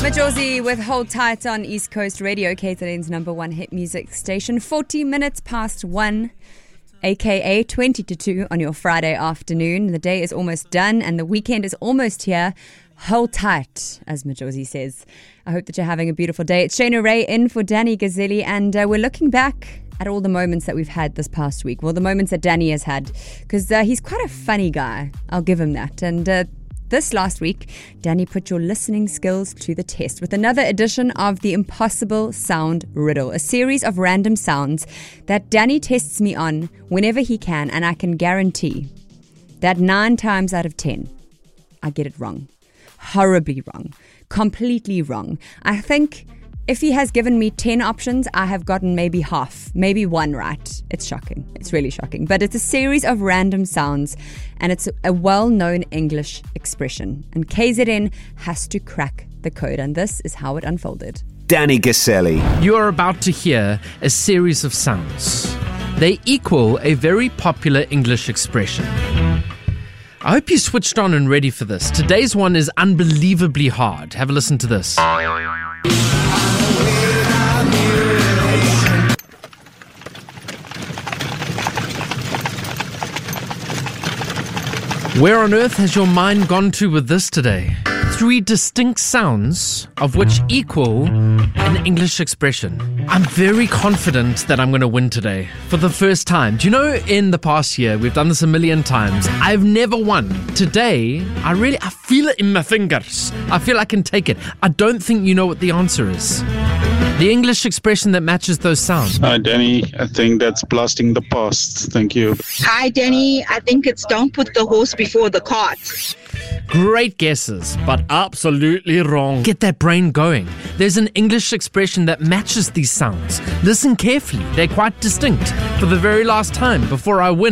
Majosi with Hold Tight on East Coast Radio, KZN's number one hit music station. 40 minutes past 1, aka 20 to 2 on your Friday afternoon. The day is almost done and the weekend is almost here. Hold tight, as Majosi says. I hope that you're having a beautiful day. It's Shana Ray in for Danny Gazzelli, and we're looking back at all the moments that we've had this past week. Well, the moments that Danny has had, because he's quite a funny guy. I'll give him that. And this last week, Danny put your listening skills to the test with another edition of the Impossible Sound Riddle, a series of random sounds that Danny tests me on whenever he can, and I can guarantee that 9 times out of 10, I get it wrong. Horribly wrong. Completely wrong. I think if he has given me 10 options, I have gotten maybe half, maybe one right. It's shocking. It's really shocking. But it's a series of random sounds, and it's a well-known English expression. And KZN has to crack the code, and this is how it unfolded. Danny Gazzelli. You are about to hear a series of sounds. They equal a very popular English expression. I hope you switched on and ready for this. Today's one is unbelievably hard. Have a listen to this. Where on earth has your mind gone to with this today? 3 distinct sounds of which equal an English expression. I'm very confident that I'm going to win today for the first time. Do you know, in the past year, we've done this a million times. I've never won. Today, I feel it in my fingers. I feel I can take it. I don't think you know what the answer is. The English expression that matches those sounds. Hi, Danny. I think that's blasting the past. Thank you. Hi, Danny. I think it's don't put the horse before the cart. Great guesses, but absolutely wrong. Get that brain going. There's an English expression that matches these sounds. Listen carefully. They're quite distinct. For the very last time, before I win,